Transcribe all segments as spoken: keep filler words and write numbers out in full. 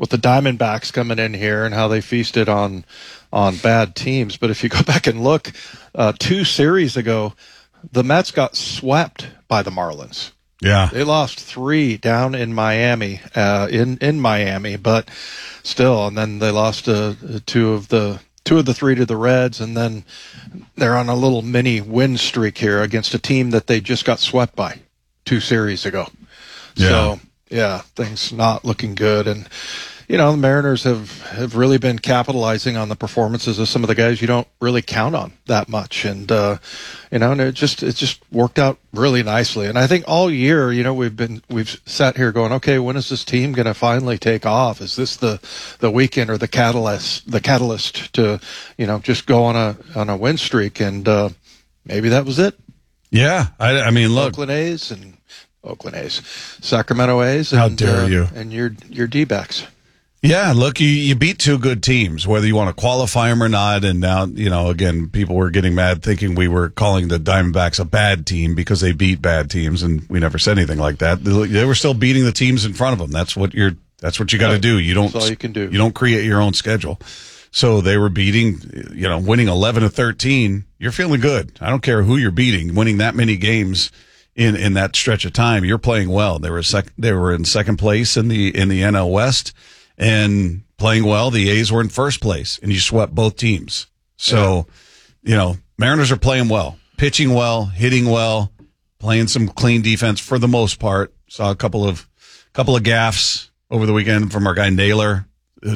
with the Diamondbacks coming in here and how they feasted on on bad teams. But if you go back and look, uh, two series ago, the Mets got swept by the Marlins. Yeah. They lost three down in Miami, uh, in, in Miami, but still, and then they lost uh, two of the two of the three to the Reds, and then they're on a little mini win streak here against a team that they just got swept by two series ago. Yeah. So, yeah, things not looking good. And, you know, the Mariners have, have really been capitalizing on the performances of some of the guys you don't really count on that much. And, uh, you know, and it just, it just worked out really nicely. And I think all year, you know, we've been, we've sat here going, okay, when is this team going to finally take off? Is this the, the weekend or the catalyst, the catalyst to, you know, just go on a, on a win streak? And, uh, maybe that was it. Yeah. I, I mean, look. Oakland A's and Oakland A's, Sacramento A's. And, How dare uh, you. And your, your D-backs. Yeah, look, you, you beat two good teams, whether you want to qualify them or not. And now, you know, again, people were getting mad thinking we were calling the Diamondbacks a bad team because they beat bad teams, and we never said anything like that. They were still beating the teams in front of them. That's what you're. That's what you got to do. You don't. That's all you can do. You don't create your own schedule. So they were beating, you know, winning eleven to thirteen. You're feeling good. I don't care who you're beating. Winning that many games in in that stretch of time, you're playing well. They were sec- They were in second place in the in the N L West. And playing well, the A's were in first place, and you swept both teams. So, yeah. you know, Mariners are playing well, pitching well, hitting well, playing some clean defense for the most part. Saw a couple of couple of gaffes over the weekend from our guy Naylor.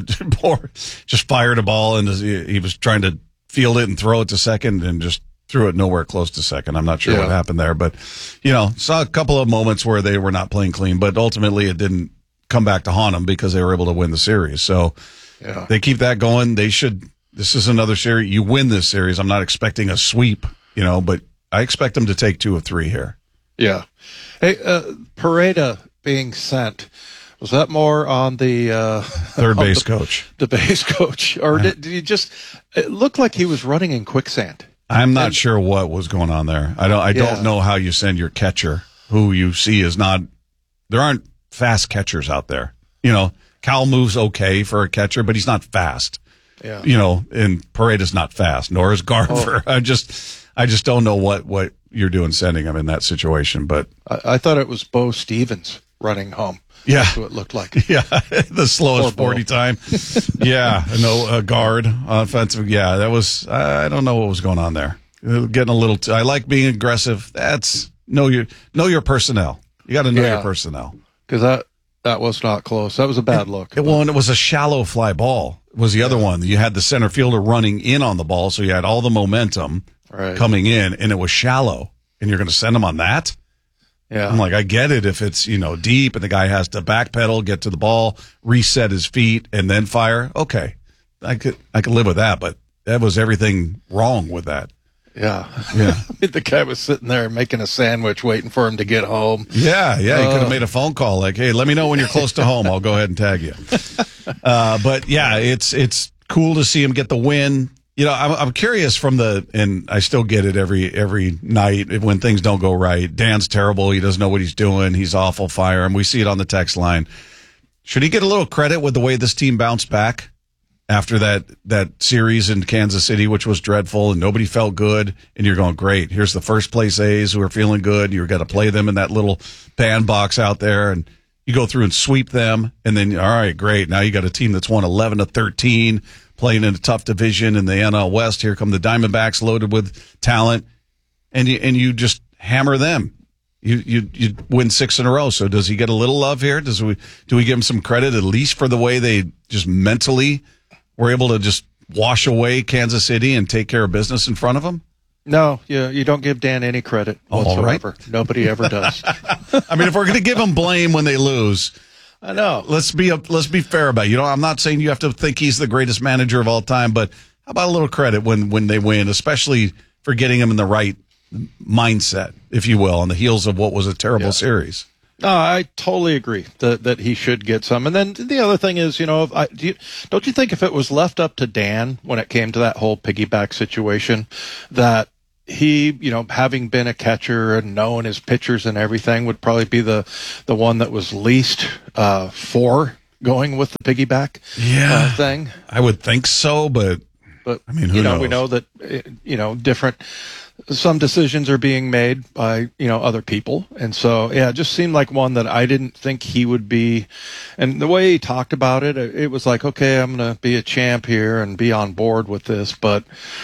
Just fired a ball, and he was trying to field it and throw it to second, and just threw it nowhere close to second. I'm not sure yeah. what happened there, but you know, saw a couple of moments where they were not playing clean, but ultimately it didn't come back to haunt them because they were able to win the series. So yeah. they keep that going. They should. This is another series. You win this series. I'm not expecting a sweep, you know, but I expect them to take two of three here. Yeah. Hey, uh, Pareda being sent. Was that more on the uh, third base the, coach? The base coach, or did, did he just? It looked like he was running in quicksand. I'm not and, sure what was going on there. I don't. I yeah. don't know how you send your catcher, who you see is not. There aren't fast catchers out there. You know, Cal moves okay for a catcher, but he's not fast. Yeah. You know, and Paredes not fast, nor is Garver. Oh. I just, I just don't know what, what you're doing sending him in that situation. But I, I thought it was Bo Stevens running home. Yeah, that's what it looked like. Yeah, the slowest forty time. Yeah, no uh, guard offensive. Yeah, that was. I don't know what was going on there. Getting a little. T- I like being aggressive. That's know your know your personnel. You got to know yeah. your personnel. Because that, that was not close. That was a bad look. It, well, and it was a shallow fly ball was the yeah. other one. You had the center fielder running in on the ball, so you had all the momentum right. coming in, and it was shallow. And you're going to send him on that? Yeah. I'm like, I get it if it's, you know, deep and the guy has to backpedal, get to the ball, reset his feet, and then fire. Okay. I could I could live with that, but that was everything wrong with that. Yeah. Yeah. I mean, the guy was sitting there making a sandwich waiting for him to get home. Yeah, yeah. He uh, could have made a phone call like, hey, let me know when you're close to home. I'll go ahead and tag you. Uh, but, yeah, it's it's cool to see him get the win. You know, I'm, I'm curious from the, and I still get it every every night when things don't go right. Dan's terrible. He doesn't know what he's doing. He's awful. Fire him. We see it on the text line. Should he get a little credit with the way this team bounced back after that that series in Kansas City, which was dreadful and nobody felt good? And you're going, great. Here's the first place A's who are feeling good. You've got to play them in that little bandbox out there, and you go through and sweep them. And then, all right, great. Now you got a team that's won eleven to thirteen. Playing in a tough division in the N L West. Here come the Diamondbacks loaded with talent, and you, and you just hammer them. You, you you win six in a row. So does he get a little love here? Does we do we give him some credit at least for the way they just mentally were able to just wash away Kansas City and take care of business in front of them? No, you you don't give Dan any credit whatsoever. Right. Nobody ever does. I mean, if we're going to give him blame when they lose. I know. Let's be a, let's be fair about it. You know, I'm not saying you have to think he's the greatest manager of all time, but how about a little credit when, when they win, especially for getting him in the right mindset, if you will, on the heels of what was a terrible yeah. series. No, I totally agree that that he should get some. And then the other thing is, you know, if I, do you, don't you think if it was left up to Dan when it came to that whole piggyback situation, that he, you know, having been a catcher and knowing his pitchers and everything, would probably be the the one that was least uh, for going with the piggyback yeah. uh, thing. I would think so, but but I mean, who you know, knows? we know that you know different. Some decisions are being made by, you know, other people. And so, yeah, it just seemed like one that I didn't think he would be. And the way he talked about it, it was like, okay, I'm going to be a champ here and be on board with this. But,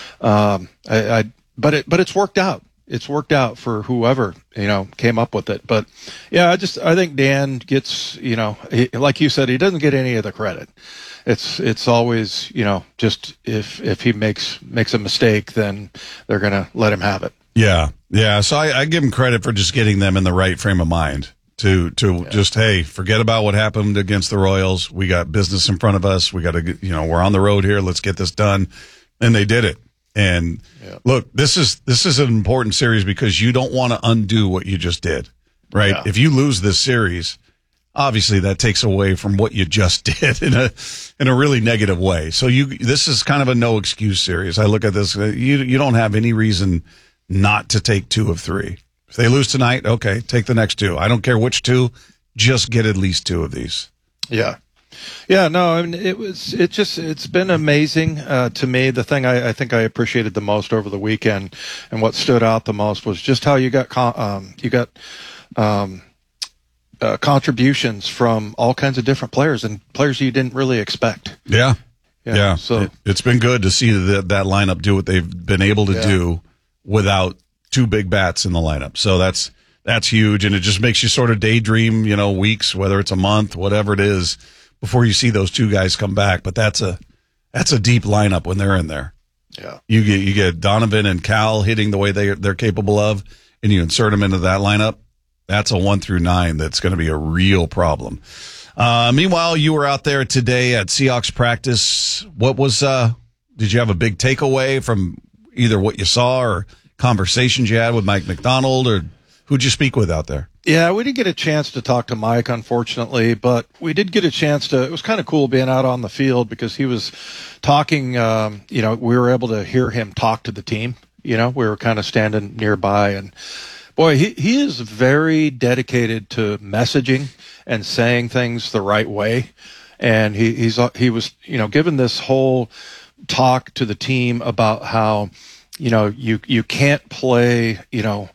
um, I, I, but it, but it's worked out. It's worked out for whoever, you know, came up with it. But yeah, I just, I think Dan gets, you know, he, like you said, he doesn't get any of the credit. It's it's always, you know, just if if he makes makes a mistake, then they're gonna let him have it. Yeah, yeah. So I, I give him credit for just getting them in the right frame of mind to to yeah. just hey, forget about what happened against the Royals. We got business in front of us. We got to, you know, we're on the road here. Let's get this done, and they did it. And yeah. look, this is this is an important series because you don't want to undo what you just did, right? Yeah. If you lose this series, obviously that takes away from what you just did in a in a really negative way. So you this is kind of a no excuse series. I look at this, you you don't have any reason not to take two of three. If they lose tonight, okay, take the next two. I don't care which two, just get at least two of these. Yeah. Yeah, no, I mean, it was, it just, it's been amazing uh, to me. The thing I, I think I appreciated the most over the weekend and what stood out the most was just how you got, con- um, you got, um, uh, contributions from all kinds of different players and players you didn't really expect. Yeah. Yeah. yeah. So it, it's been good to see that, that lineup do what they've been able to yeah. do without two big bats in the lineup. So that's, that's huge. And it just makes you sort of daydream, you know, weeks, whether it's a month, whatever it is, before you see those two guys come back. But that's a that's a deep lineup when they're in there. Yeah, you get you get Donovan and Cal hitting the way they they're capable of, and you insert them into that lineup. That's a one through nine. That's going to be a real problem. Uh, meanwhile, you were out there today at Seahawks practice. What was? Uh, did you have a big takeaway from either what you saw or conversations you had with Mike Macdonald, or who'd you speak with out there? Yeah, we didn't get a chance to talk to Mike, unfortunately, but we did get a chance to. It was kind of cool being out on the field because he was talking. Um, you know, we were able to hear him talk to the team. You know, we were kind of standing nearby, and boy, he he is very dedicated to messaging and saying things the right way. And he he's he was you know given this whole talk to the team about how you know you you can't play you know.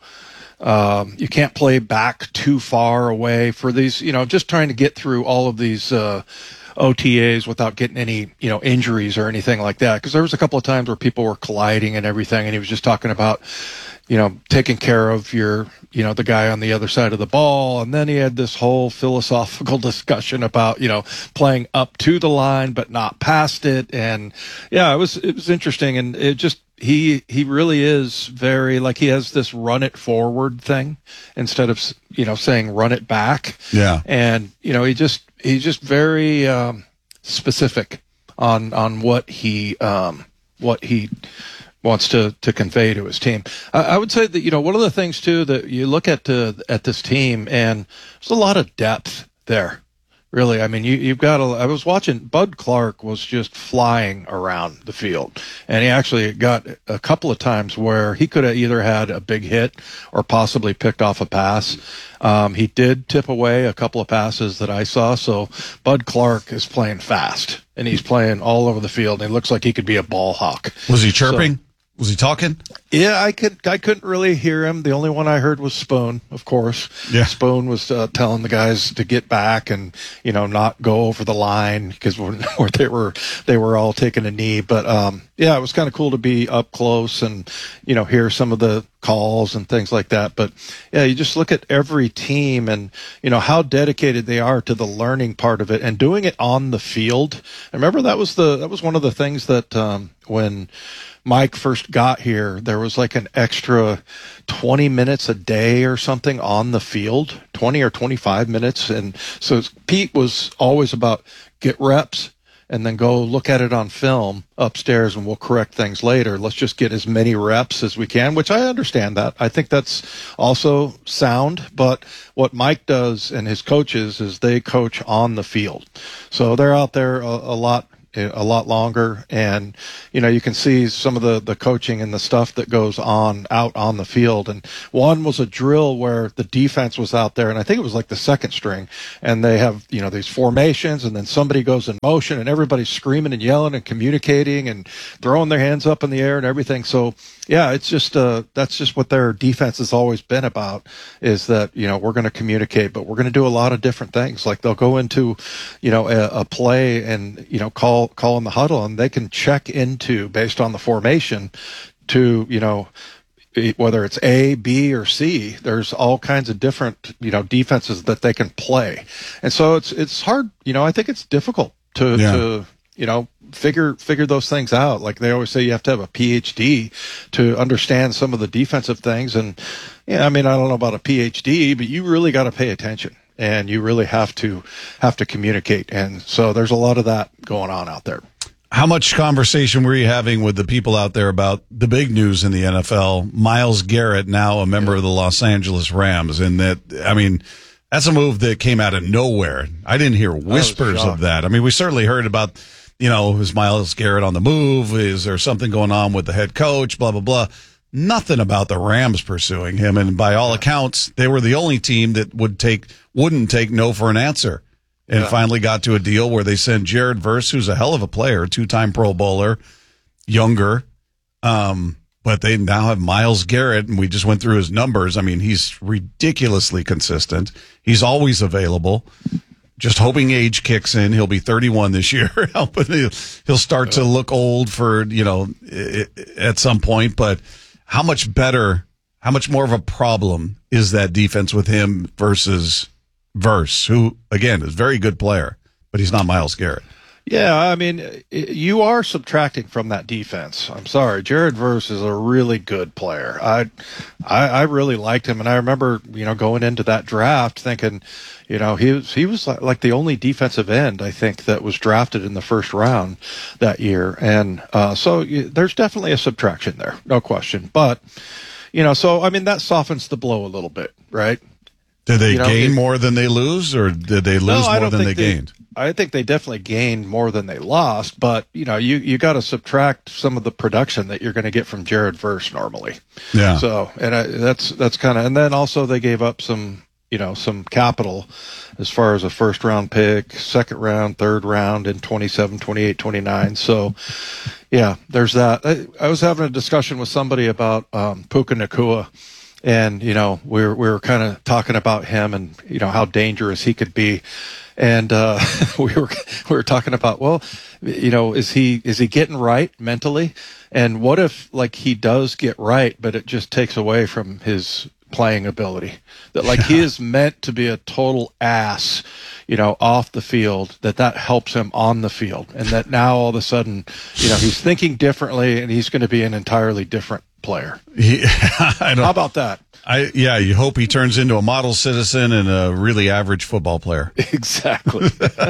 Um, you can't play back too far away for these, you know, just trying to get through all of these uh, O T As without getting any, you know, injuries or anything like that. Because there was a couple of times where people were colliding and everything, and he was just talking about, you know, taking care of your, you know, the guy on the other side of the ball. And then he had this whole philosophical discussion about, you know, playing up to the line but not past it. And yeah, it was it was interesting, and it just. He he really is very, like, he has this run it forward thing instead of, you know, saying run it back. Yeah. And, you know, he just he's just very um, specific on on what he um, what he wants to, to convey to his team. I, I would say that, you know, one of the things, too, that you look at uh, at this team, and there's a lot of depth there. Really, I mean, you, you've got a, I was watching, Bud Clark was just flying around the field, and he actually got a couple of times where he could have either had a big hit or possibly picked off a pass. Um, he did tip away a couple of passes that I saw, so Bud Clark is playing fast, and he's playing all over the field, and he looks like he could be a ball hawk. Was he chirping? So, was he talking? Yeah, I could. I couldn't really hear him. The only one I heard was Spoon, of course. Yeah. Spoon was uh, telling the guys to get back and, you know, not go over the line because they were they were all taking a knee. But um, yeah, it was kind of cool to be up close and, you know, hear some of the calls and things like that. But yeah, you just look at every team and, you know, how dedicated they are to the learning part of it and doing it on the field. I remember that was the that was one of the things that um, when Mike first got here, there was like an extra twenty minutes a day or something on the field, twenty or twenty-five minutes. And so Pete was always about get reps and then go look at it on film upstairs and we'll correct things later. Let's just get as many reps as we can, which I understand that. I think that's also sound. But what Mike does and his coaches is they coach on the field. So they're out there a, a lot a lot longer. And, you know, you can see some of the, the coaching and the stuff that goes on out on the field. And one was a drill where the defense was out there, and I think it was like the second string, and they have, you know, these formations, and then somebody goes in motion, and everybody's screaming and yelling and communicating and throwing their hands up in the air and everything. So, yeah, it's just uh, that's just what their defense has always been about, is that, you know, we're going to communicate, but we're going to do a lot of different things. Like they'll go into, you know, a, a play and, you know, call call in the huddle, and they can check into, based on the formation, to, you know, whether it's A, B, or C. There's all kinds of different, you know, defenses that they can play, and so it's it's hard. You know, I think it's difficult to yeah. to you know. figure figure those things out. Like they always say, you have to have a P H D to understand some of the defensive things. And yeah, I mean, I don't know about a P H D, but you really got to pay attention, and you really have to have to communicate. And so there's a lot of that going on out there. How much conversation were you having with the people out there about the big news in the N F L? Myles Garrett, now a member yeah. of the Los Angeles Rams, and that, I mean, that's a move that came out of nowhere. I didn't hear whispers of that. I mean, we certainly heard about, you know, is Myles Garrett on the move? Is there something going on with the head coach? Blah, blah, blah. Nothing about the Rams pursuing him. And by all accounts, they were the only team that would take, wouldn't take no for an answer. And yeah. finally got to a deal where they sent Jared Verse, who's a hell of a player, two-time Pro Bowler, younger. Um, but they now have Myles Garrett, and we just went through his numbers. I mean, he's ridiculously consistent. He's always available. Just hoping age kicks in. He'll be thirty-one this year. He'll start to look old for, you know, at some point. But how much better, how much more of a problem is that defense with him versus Verse, who, again, is a very good player, but he's not Myles Garrett? Yeah, I mean, you are subtracting from that defense. I'm sorry. Jared Verse is a really good player. I, I, I really liked him, and I remember, you know, going into that draft thinking, you know, he was he was like, like the only defensive end, I think, that was drafted in the first round that year, and uh, so you, there's definitely a subtraction there, no question. But, you know, so I mean, that softens the blow a little bit, right? Did they you know, gain it, more than they lose, or did they lose no, more than they, they gained? I think they definitely gained more than they lost, but, you know, you, you got to subtract some of the production that you're going to get from Jared Verse normally. Yeah. So, and I, that's, that's kind of, and then also they gave up some, you know, some capital as far as a first round pick, second round, third round in twenty-seven, twenty-eight, twenty-nine. So, yeah, there's that. I, I was having a discussion with somebody about um, Puka Nacua. And, you know, we were, we were kind of talking about him and, you know, how dangerous he could be. And, uh, we were, we were talking about, well, you know, is he, is he getting right mentally? And what if, like, he does get right, but it just takes away from his playing ability? That, like, he is meant to be a total ass, you know, off the field, that that helps him on the field. And that now all of a sudden, you know, he's thinking differently and he's going to be an entirely different player. He, I don't, How about that? I yeah, you hope he turns into a model citizen and a really average football player. Exactly.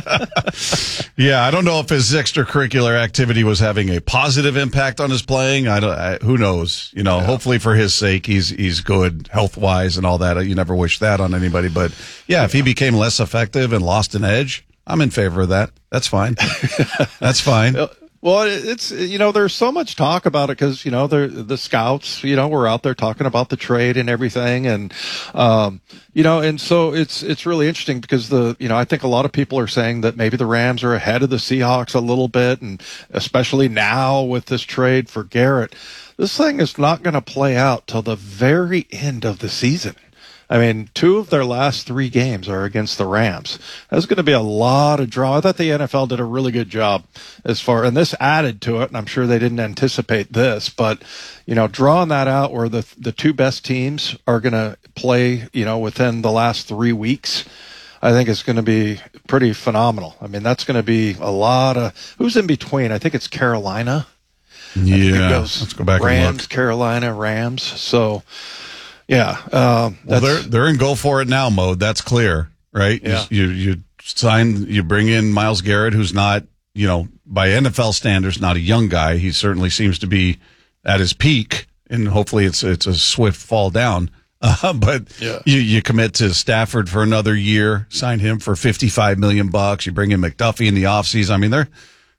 Yeah, I don't know if his extracurricular activity was having a positive impact on his playing. I don't. I, who knows? You know, yeah. Hopefully for his sake, he's he's good health wise and all that. You never wish that on anybody, but yeah, if he became less effective and lost an edge, I'm in favor of that. That's fine. That's fine. Well, it's, you know, there's so much talk about it because, you know, the the scouts, you know, were out there talking about the trade and everything. And, um, you know, and so it's it's really interesting because the, you know, I think a lot of people are saying that maybe the Rams are ahead of the Seahawks a little bit. And especially now with this trade for Garrett, this thing is not going to play out till the very end of the season. I mean, two of their last three games are against the Rams. There's going to be a lot of draw. I thought the N F L did a really good job as far, and this added to it, and I'm sure they didn't anticipate this, but, you know, drawing that out where the the two best teams are going to play, you know, within the last three weeks, I think it's going to be pretty phenomenal. I mean, that's going to be a lot of, who's in between? I think it's Carolina. Yeah, let's go back Rams, and look. Carolina, Rams. So, yeah, um, well, they're they're in go for it now mode. That's clear, right? Yeah. You, you you sign, you bring in Myles Garrett, who's not, you know, by N F L standards, not a young guy. He certainly seems to be at his peak, and hopefully it's it's a swift fall down. Uh, but yeah. you you commit to Stafford for another year, sign him for fifty-five million bucks. You bring in McDuffie in the offseason. I mean, they're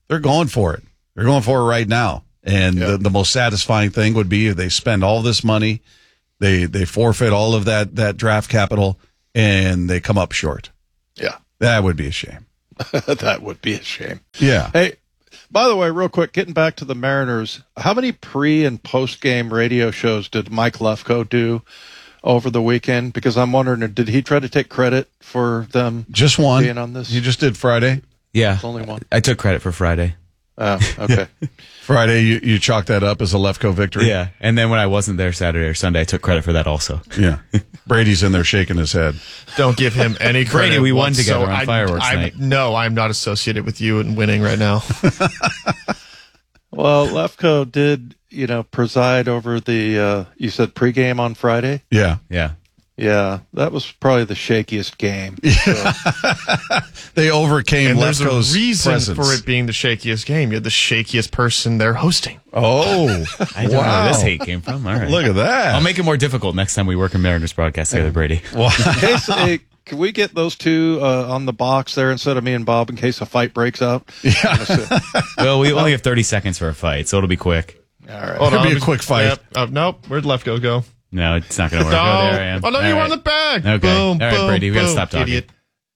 they're going for it. They're going for it right now. And yeah. the, the most satisfying thing would be if they spend all this money, they they forfeit all of that, that draft capital, and they come up short. Yeah. That would be a shame. That would be a shame. Yeah. Hey, by the way, real quick, getting back to the Mariners, how many pre- and post-game radio shows did Mike Lefkoe do over the weekend? Because I'm wondering, did he try to take credit for them just one being on this? You just did Friday? Yeah. It's only one. I took credit for Friday. Oh, okay. Friday, you, you chalked that up as a Lefkoe victory? Yeah. And then when I wasn't there Saturday or Sunday, I took credit for that also. Yeah. Brady's in there shaking his head. Don't give him any credit. Brady, we won together so on I, fireworks I, night. No, I'm not associated with you in winning right now. Well, Lefkoe did, you know, preside over the, uh, you said pregame on Friday? Yeah. Yeah. Yeah, that was probably the shakiest game. So. They overcame And there's Lefkoe's a reason presence. for it being the shakiest game. You're the shakiest person they're hosting. Oh, I don't know wow. where this hate came from. All right. Look at that. I'll make it more difficult next time we work in Mariners broadcast together, Brady. Wow. Hey, so, hey, can we get those two uh, on the box there instead of me and Bob in case a fight breaks out? Yeah. Well, we only have thirty seconds for a fight, so it'll be quick. All right. Hold Could on, be a I'm- quick fight. Yep. Oh, nope. Where'd Lefkoe go? No, it's not going to work. No. Oh, there I am. Oh, no, All you right. won the bag. Okay. Boom, All right, boom, Brady, we got to boom. stop talking. Idiot.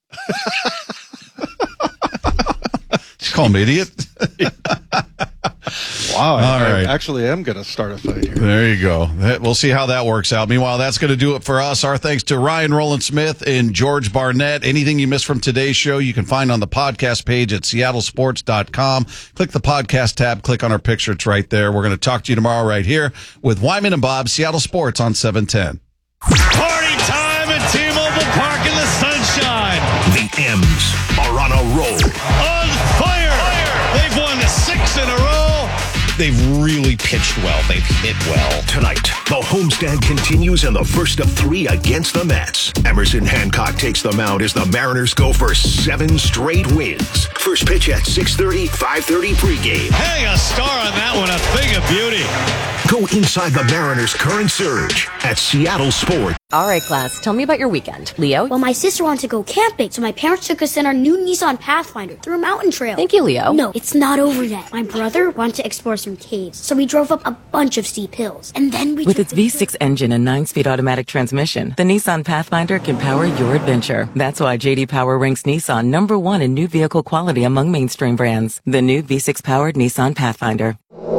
Just call him idiot. Wow. I, All I right. actually am going to start a fight here. There you go. That, we'll see how that works out. Meanwhile, that's going to do it for us. Our thanks to Ryan Roland Smith and George Barnett. Anything you missed from today's show, you can find on the podcast page at seattle sports dot com. Click the podcast tab, click on our picture. It's right there. We're going to talk to you tomorrow right here with Wyman and Bob, Seattle Sports on seven ten. Party time at T-Mobile Park in the sunshine. The M's are on a roll. On fire. fire. They've won six in a row. They've really pitched well. They've hit well. Tonight, the homestand continues in the first of three against the Mets. Emerson Hancock takes the mound as the Mariners go for seven straight wins. First pitch at six thirty, five thirty pregame. Hang a star on that one. A thing of beauty. Go inside the Mariners' current surge at Seattle Sports. All right, class, tell me about your weekend. Leo? Well, my sister wanted to go camping, so my parents took us in our new Nissan Pathfinder through a mountain trail. Thank you, Leo. No, it's not over yet. My brother wanted to explore some caves, so we drove up a bunch of steep hills. And then we With took its the- V six engine and nine-speed automatic transmission, the Nissan Pathfinder can power your adventure. That's why J D Power ranks Nissan number one in new vehicle quality among mainstream brands. The new V six-powered Nissan Pathfinder.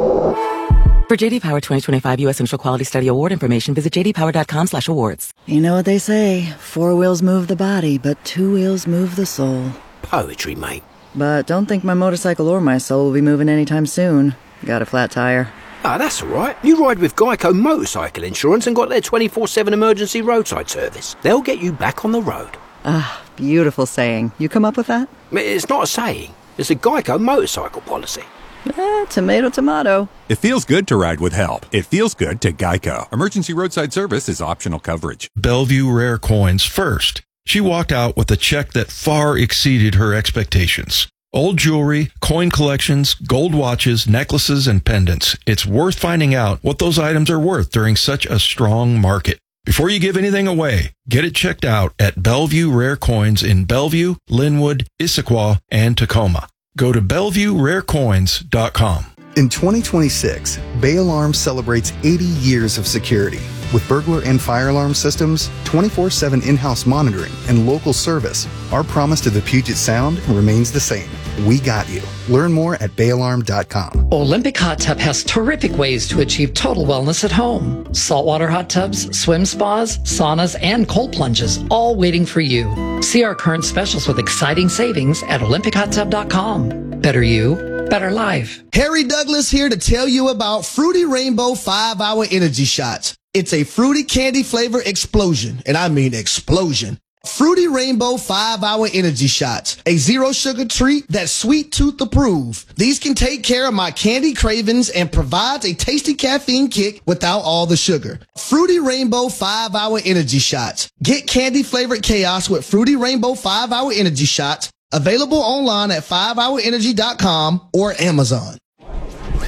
For J D Power twenty twenty-five U S Central Quality Study Award information, visit j d power dot com slash awards. You know what they say, four wheels move the body, but two wheels move the soul. Poetry, mate. But don't think my motorcycle or my soul will be moving anytime soon. Got a flat tire. Ah, that's all right. You ride with Geico Motorcycle Insurance and got their twenty-four seven emergency roadside service. They'll get you back on the road. Ah, beautiful saying. You come up with that? It's not a saying. It's a Geico motorcycle policy. Eh, tomato, tomato. It feels good to ride with help. It feels good to Geico. Emergency roadside service is optional coverage. Bellevue Rare Coins first. She walked out with a check that far exceeded her expectations. Old jewelry, coin collections, gold watches, necklaces, and pendants. It's worth finding out what those items are worth during such a strong market. Before you give anything away, get it checked out at Bellevue Rare Coins in Bellevue, Linwood, Issaquah, and Tacoma. Go to bellevue rare coins dot com. In twenty twenty-six, Bay Alarms celebrates eighty years of security. With burglar and fire alarm systems, twenty-four seven in-house monitoring, and local service, our promise to the Puget Sound remains the same. We got you. Learn more at bay alarm dot com. Olympic Hot Tub has terrific ways to achieve total wellness at home. Saltwater hot tubs, swim spas, saunas, and cold plunges, all waiting for you. See our current specials with exciting savings at olympic hot tub dot com. Better you, better life. Harry Douglas here to tell you about Fruity Rainbow five hour Energy Shots. It's a fruity candy flavor explosion, and I mean explosion. Fruity Rainbow five hour Energy Shots, a zero sugar treat that's sweet tooth approved. These can take care of my candy cravings and provides a tasty caffeine kick without all the sugar. Fruity Rainbow five hour Energy Shots. Get candy flavored chaos with Fruity Rainbow five hour Energy Shots. Available online at five hour energy dot com or Amazon.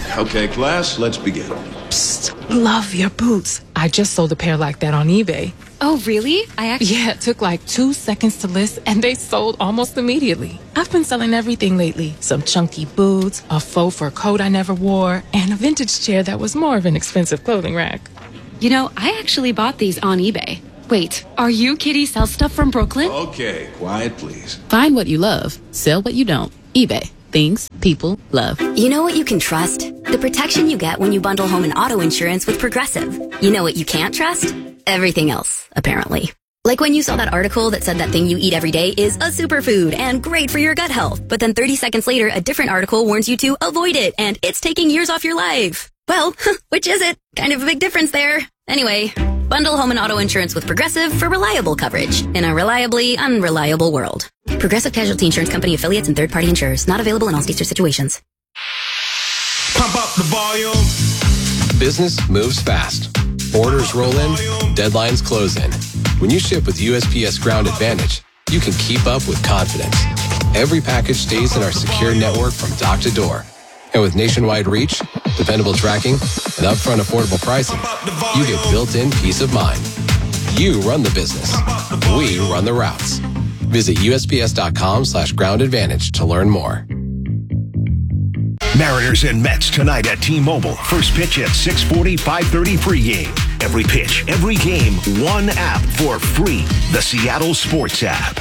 Okay, class, let's begin. Psst, love your boots. I just sold a pair like that on eBay. Oh, really? I actually... Yeah, it took like two seconds to list, and they sold almost immediately. I've been selling everything lately. Some chunky boots, a faux fur coat I never wore, and a vintage chair that was more of an expensive clothing rack. You know, I actually bought these on eBay. Wait, are you Kitty Sell Stuff from Brooklyn? Okay, quiet please. Find what you love, sell what you don't. eBay. Things people love. You know what you can trust? The protection you get when you bundle home and auto insurance with Progressive. You know what you can't trust? Everything else, apparently. Like when you saw that article that said that thing you eat every day is a superfood and great for your gut health. But then thirty seconds later, a different article warns you to avoid it and it's taking years off your life. Well, which is it? Kind of a big difference there. Anyway, bundle home and auto insurance with Progressive for reliable coverage in a reliably unreliable world. Progressive Casualty Insurance Company affiliates and third-party insurers. Not available in all states or situations. Pump up the volume. Business moves fast. Orders roll in, deadlines close in. When you ship with U S P S Ground Advantage, you can keep up with confidence. Every package stays in our secure network from dock to door. And with nationwide reach, dependable tracking, and upfront affordable pricing, you get built-in peace of mind. You run the business. We run the routes. Visit U S P S dot com slash ground advantage to learn more. Mariners and Mets tonight at T-Mobile. First pitch at six forty, five thirty pregame. Every pitch, every game, one app for free. The Seattle Sports app.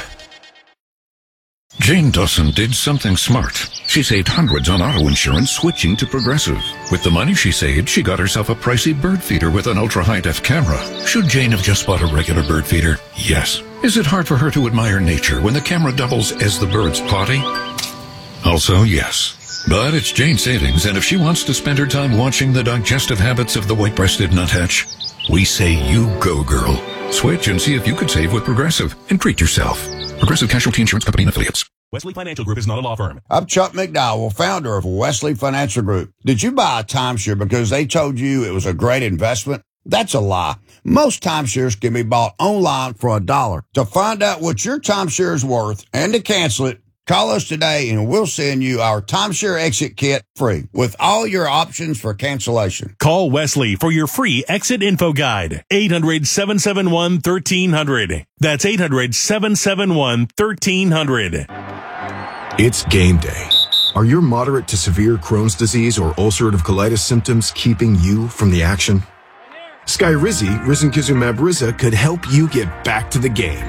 Jane Dawson did something smart. She saved hundreds on auto insurance switching to Progressive. With the money she saved, she got herself a pricey bird feeder with an ultra-high-def camera. Should Jane have just bought a regular bird feeder? Yes. Is it hard for her to admire nature when the camera doubles as the bird's potty? Also, yes. But it's Jane's savings, and if she wants to spend her time watching the digestive habits of the white-breasted nuthatch, we say you go, girl. Switch and see if you could save with Progressive and treat yourself. Progressive Casualty Insurance Company and Affiliates. Wesley Financial Group is not a law firm. I'm Chuck McDowell, founder of Wesley Financial Group. Did you buy a timeshare because they told you it was a great investment? That's a lie. Most timeshares can be bought online for a dollar. To find out what your timeshare is worth and to cancel it, call us today and we'll send you our timeshare exit kit free with all your options for cancellation. Call Wesley for your free exit info guide. eight hundred, seven seven one, one three zero zero. That's eight hundred, seven seven one, one three zero zero. It's game day. Are your moderate to severe Crohn's disease or ulcerative colitis symptoms keeping you from the action? Skyrizi, risankizumab Riza, could help you get back to the game.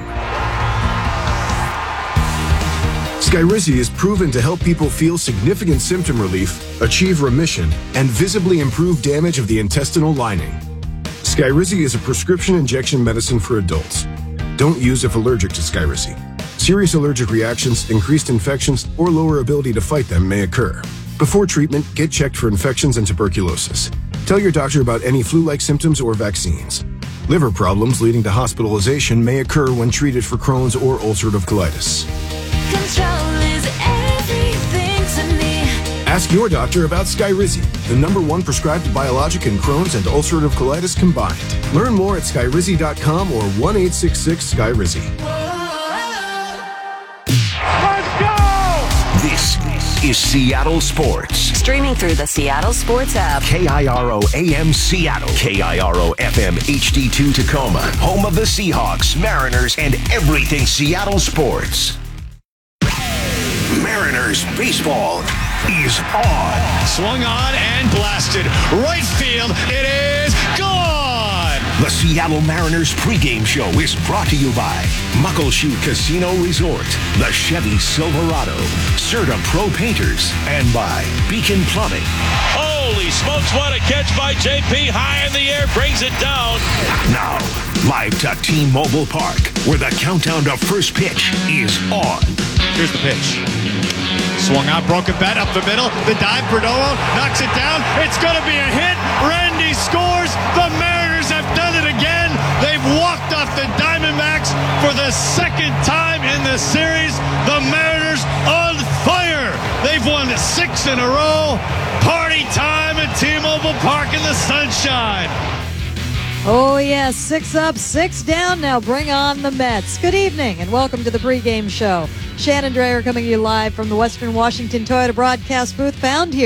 Skyrizi is proven to help people feel significant symptom relief, achieve remission, and visibly improve damage of the intestinal lining. Skyrizi is a prescription injection medicine for adults. Don't use if allergic to Skyrizi. Serious allergic reactions, increased infections, or lower ability to fight them may occur. Before treatment, get checked for infections and tuberculosis. Tell your doctor about any flu-like symptoms or vaccines. Liver problems leading to hospitalization may occur when treated for Crohn's or ulcerative colitis. Control is everything to me. Ask your doctor about Skyrizi, the number one prescribed biologic in Crohn's and ulcerative colitis combined. Learn more at skyrizi dot com or one eight six six Skyrizi. This is Seattle Sports. Streaming through the Seattle Sports app. K I R O A M Seattle. K I R O F M H D two Tacoma. Home of the Seahawks, Mariners, and everything Seattle sports. Mariners baseball is on. Swung on and blasted. Right field. It is gone. The Seattle Mariners pregame show is brought to you by Muckleshoot Casino Resort, the Chevy Silverado, Serta Pro Painters, and by Beacon Plumbing. Holy smokes, what a catch by J P. High in the air, brings it down. Now, live to T-Mobile Park, where the countdown to first pitch is on. Here's the pitch. Swung out, broken bat up the middle. The dive, Perdomo knocks it down. It's going to be a hit. Randy scores. The Mariners have done it again. They've walked off the Diamondbacks for the second time in the series. The Mariners on fire. They've won six in a row. Party time at T-Mobile Park in the sunshine. Oh, yes, six up, six down. Now bring on the Mets. Good evening and welcome to the pregame show. Shannon Drayer coming to you live from the Western Washington Toyota broadcast booth found here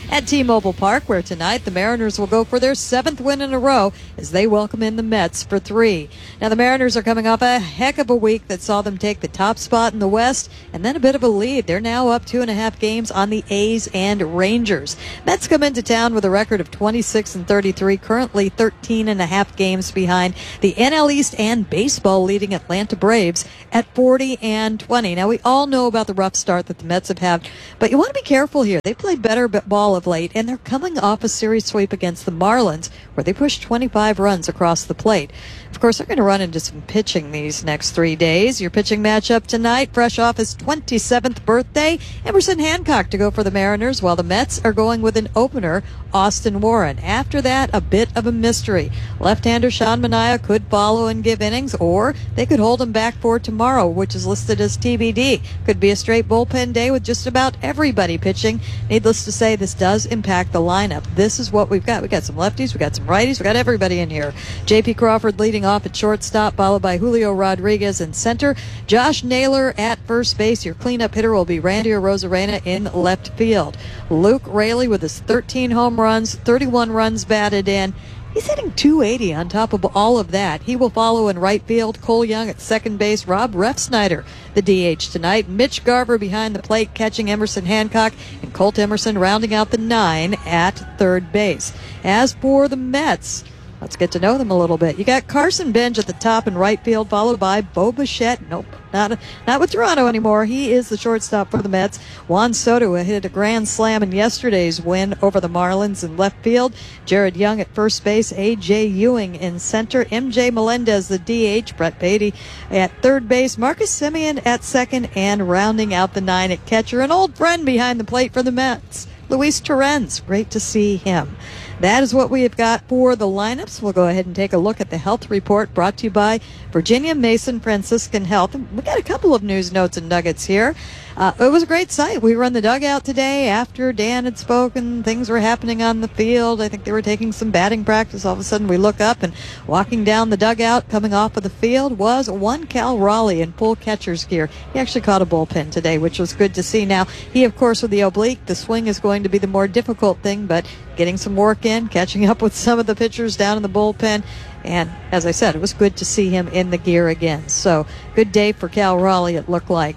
at T-Mobile Park, where tonight the Mariners will go for their seventh win in a row as they welcome in the Mets for three. Now, the Mariners are coming off a heck of a week that saw them take the top spot in the West and then a bit of a lead. They're now up two and a half games on the A's and Rangers. Mets come into town with a record of twenty-six and thirty-three, currently thirteen and a half games behind the N L East and baseball leading Atlanta Braves at forty and twenty. Now, we all know about the rough start that the Mets have had, but you want to be careful here. They played better ball of late, and they're coming off a series sweep against the Marlins, where they pushed twenty-five runs across the plate. Of course, they're going to run into some pitching these next three days. Your pitching matchup tonight, fresh off his twenty-seventh birthday, Emerson Hancock to go for the Mariners, while the Mets are going with an opener, Austin Warren. After that, a bit of a mystery. Left-hander Sean Manaea could follow and give innings, or they could hold him back for tomorrow, which is listed as T B D. Could be a straight bullpen day with just about everybody pitching. Needless to say, this does impact the lineup. This is what we've got. We've got some lefties, we've got some righties, we've got everybody in here. J P Crawford leading off at shortstop, followed by Julio Rodriguez in center. Josh Naylor at first base. Your cleanup hitter will be Randy Arozarena in left field. Luke Raley with his thirteen home runs, thirty-one runs batted in. He's hitting two eighty on top of all of that. He will follow in right field. Cole Young at second base. Rob Refsnyder, the D H tonight. Mitch Garver behind the plate, catching Emerson Hancock. And Colt Emerson rounding out the nine at third base. As for the Mets, let's get to know them a little bit. You got Carson Bench at the top in right field, followed by Bo Bichette. Nope, not not with Toronto anymore. He is the shortstop for the Mets. Juan Soto hit a grand slam in yesterday's win over the Marlins in left field. Jared Young at first base. A J Ewing in center. M J Melendez, the D H. Brett Beatty at third base. Marcus Semien at second, and rounding out the nine at catcher, an old friend behind the plate for the Mets, Luis Torrens. Great to see him. That is what we have got for the lineups. We'll go ahead and take a look at the health report brought to you by Virginia Mason Franciscan Health. We got a couple of news notes and nuggets here. Uh, it was a great sight. We were in the dugout today after Dan had spoken. Things were happening on the field. I think they were taking some batting practice. All of a sudden we look up, and walking down the dugout, coming off of the field, was one Cal Raleigh in full catcher's gear. He actually caught a bullpen today, which was good to see. Now, he, of course, with the oblique, the swing is going to be the more difficult thing, but getting some work in, catching up with some of the pitchers down in the bullpen. And as I said, it was good to see him in the gear again. So good day for Cal Raleigh, it looked like.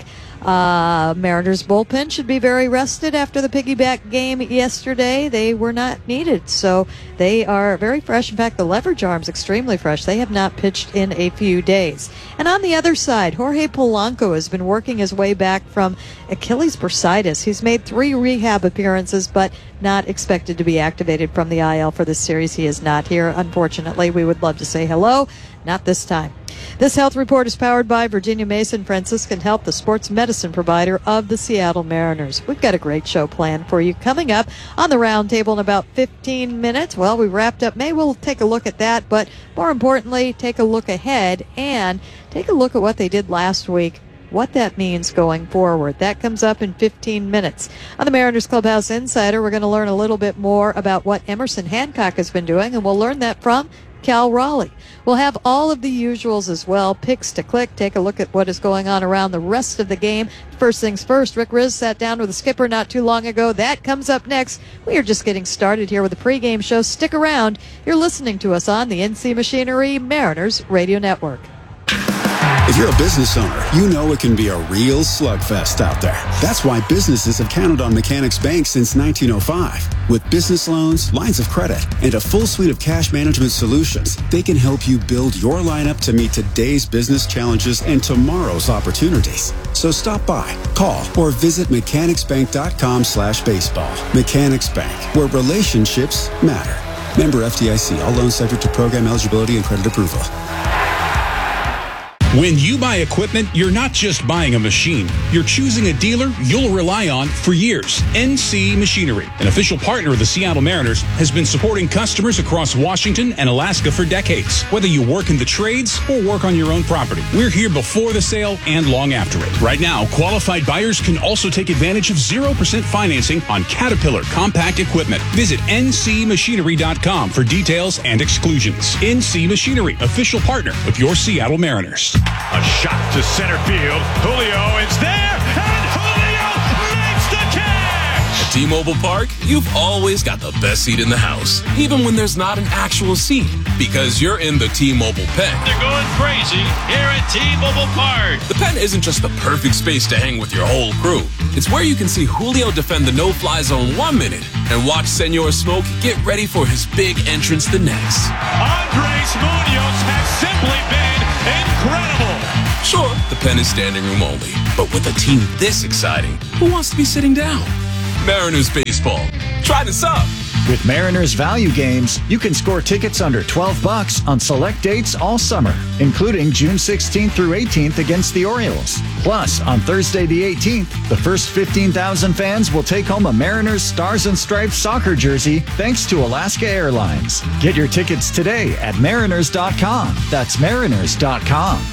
Uh, Mariners bullpen should be very rested after the piggyback game yesterday. They were not needed, so they are very fresh. In fact, the leverage arm's extremely fresh. They have not pitched in a few days. And on the other side, Jorge Polanco has been working his way back from Achilles bursitis. He's made three rehab appearances, but not expected to be activated from the I L for this series. He is not here, unfortunately. We would love to say hello. Not this time. This health report is powered by Virginia Mason Franciscan Health, the sports medicine provider of the Seattle Mariners. We've got a great show planned for you coming up on the round table in about fifteen minutes. Well, we wrapped up May. We'll take a look at that, but more importantly, take a look ahead and take a look at what they did last week, what that means going forward. That comes up in fifteen minutes. On the Mariners Clubhouse Insider, we're going to learn a little bit more about what Emerson Hancock has been doing, and we'll learn that from Cal Raleigh. We'll have all of the usuals as well. Picks to click. Take a look at what is going on around the rest of the game. First things first, Rick Riz sat down with the skipper not too long ago. That comes up next. We are just getting started here with the pregame show. Stick around. You're listening to us on the N C Machinery Mariners Radio Network. If you're a business owner, you know it can be a real slugfest out there. That's why businesses have counted on Mechanics Bank since nineteen oh five. With business loans, lines of credit, and a full suite of cash management solutions, they can help you build your lineup to meet today's business challenges and tomorrow's opportunities. So stop by, call, or visit mechanicsbank.com slash baseball. Mechanics Bank, where relationships matter. Member F D I C. All loans subject to program eligibility and credit approval. When you buy equipment, you're not just buying a machine. You're choosing a dealer you'll rely on for years. N C Machinery, an official partner of the Seattle Mariners, has been supporting customers across Washington and Alaska for decades. Whether you work in the trades or work on your own property, we're here before the sale and long after it. Right now, qualified buyers can also take advantage of zero percent financing on Caterpillar compact equipment. Visit N C machinery dot com for details and exclusions. N C Machinery, official partner of your Seattle Mariners. A shot to center field. Julio is there, and Julio makes the catch! T-Mobile Park, you've always got the best seat in the house, even when there's not an actual seat, because you're in the T-Mobile pen. They're going crazy here at T-Mobile Park. The pen isn't just the perfect space to hang with your whole crew. It's where you can see Julio defend the no-fly zone one minute and watch Senor Smoke get ready for his big entrance the next. Andres Munoz has simply been incredible. Sure, the pen is standing room only, but with a team this exciting, who wants to be sitting down? Mariners baseball. Try this up. With Mariners value games, you can score tickets under twelve bucks on select dates all summer, including June sixteenth through eighteenth against the Orioles. Plus, on Thursday the eighteenth, the first fifteen thousand fans will take home a Mariners Stars and Stripes soccer jersey thanks to Alaska Airlines. Get your tickets today at mariners dot com. That's mariners dot com.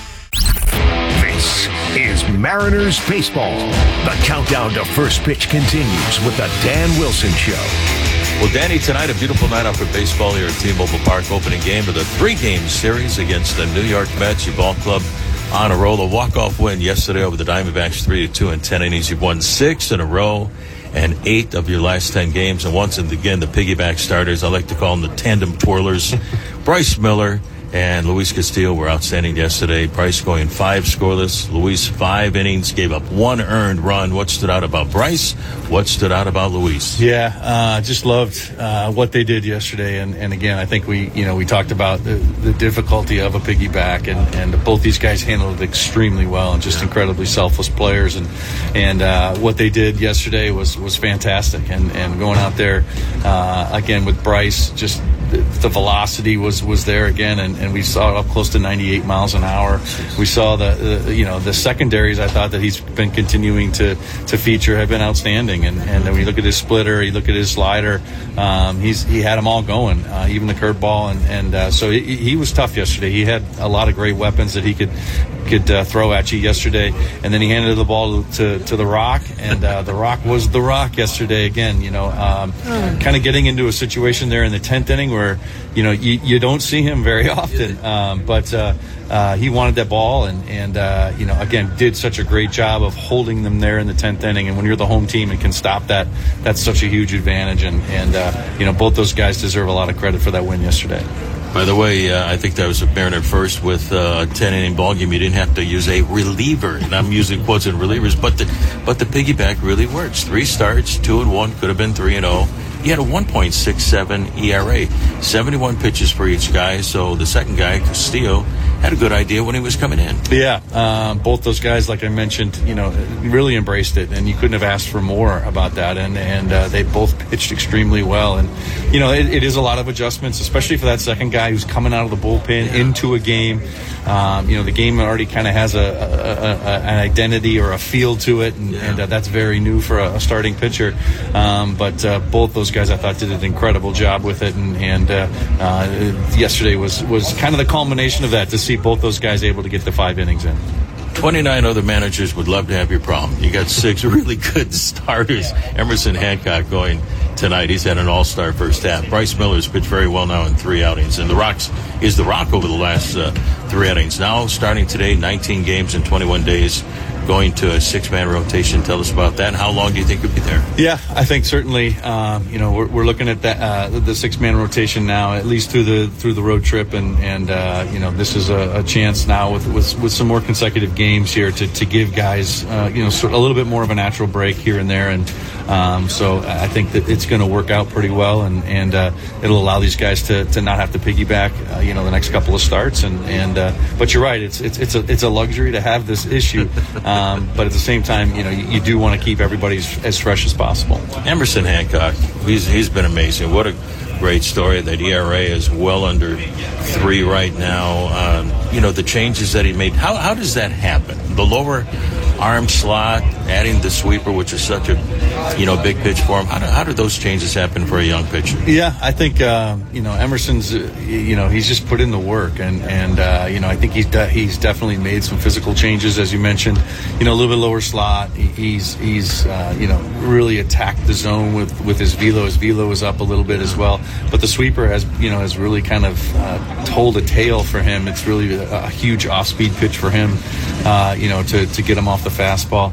This is Mariners Baseball. The countdown to first pitch continues with the Dan Wilson Show. Well, Danny, tonight a beautiful night out for baseball here at T-Mobile Park. Opening game of the three-game series against the New York Mets. Your ball club on a roll. A walk-off win yesterday over the Diamondbacks, three to two in ten innings. You've won six in a row and eight of your last ten games. And once again, the piggyback starters, I like to call them the tandem twirlers. Bryce Miller and Luis Castillo were outstanding yesterday. Bryce going five scoreless. Luis five innings, gave up one earned run. What stood out about Bryce? What stood out about Luis? Yeah, uh, just loved uh, what they did yesterday. And, and again, I think we, you know, we talked about the, the difficulty of a piggyback, and, and both these guys handled it extremely well, and just incredibly selfless players. And and uh, what they did yesterday was was fantastic. And and going out there uh, again with Bryce, just the, the velocity was was there again, and. and we saw it up close to ninety-eight miles an hour. We saw the, the you know the secondaries. I thought that he's been continuing to to feature have been outstanding, and and when you look at his splitter, you look at his slider, um, he's he had them all going, uh, even the curveball, and and uh, so he, he was tough yesterday. He had a lot of great weapons that he could could uh, throw at you yesterday, and then he handed the ball to to the Rock, and uh, the Rock was the Rock yesterday again. You know, um, mm. kind of getting into a situation there in the tenth inning where you know you, you don't see him very often. Um, but uh, uh, he wanted that ball, and, and uh, you know, again, did such a great job of holding them there in the tenth inning. And when you're the home team and can stop that, that's such a huge advantage. And, and uh, you know, both those guys deserve a lot of credit for that win yesterday. By the way, uh, I think that was a Mariner first with uh, a ten-inning ball game. You didn't have to use a reliever, and I'm using quotes in relievers, but the but the piggyback really works. Three starts, two and one, could have been three and zero. He had a one point six seven E R A, seventy-one pitches for each guy. So the second guy, Castillo, had a good idea when he was coming in. Yeah, um, both those guys, like I mentioned, you know, really embraced it, and you couldn't have asked for more about that. And and uh, they both pitched extremely well. And you know, it, it is a lot of adjustments, especially for that second guy who's coming out of the bullpen yeah. into a game. Um, you know, the game already kind of has a, a, a, an identity or a feel to it, and, yeah. and uh, that's very new for a, a starting pitcher. Um, but uh, both those guys, I thought, did an incredible job with it, and, and uh, uh, yesterday was, was kind of the culmination of that, to see both those guys able to get the five innings in. twenty-nine other managers would love to have your problem. You got six really good starters. Emerson Hancock going tonight. He's had an all-star first half. Bryce Miller's pitched very well now in three outings. And the Rocks is the Rock over the last uh, three outings. Now, starting today, nineteen games in twenty-one days, going to a six-man rotation. Tell us about that. And how long do you think you'll be there? Yeah, I think certainly, um, you know, we're, we're looking at that, uh, the six-man rotation now, at least through the through the road trip. And, and uh, you know, this is a, a chance now with, with with some more consecutive games here to, to give guys, uh, you know, sort of a little bit more of a natural break here and there. And um, so I think that it's going to work out pretty well, and, and uh, it'll allow these guys to, to not have to piggyback, uh, you know, the next couple of starts. And, and uh, but you're right, it's it's it's a it's a luxury to have this issue. Um, but at the same time, you know, you, you do want to keep everybody as, as fresh as possible. Emerson Hancock, he's he's been amazing. What a great story. That E R A is well under three right now. Um, you know, the changes that he made. How how does that happen? The lower arm slot, adding the sweeper, which is such a, you know, big pitch for him. How do, how do those changes happen for a young pitcher? Yeah, I think, uh, you know, Emerson's, uh, you know, he's just put in the work. And, and uh, you know, I think he's de- he's definitely made some physical changes, as you mentioned. You know, a little bit lower slot. He, he's, he's uh, you know, really attacked the zone with, with his velo. His velo is up a little bit as well. But the sweeper has, you know, has really kind of uh, told a tale for him. It's really a, a huge off-speed pitch for him, uh, you know, to, to get him off the fastball. And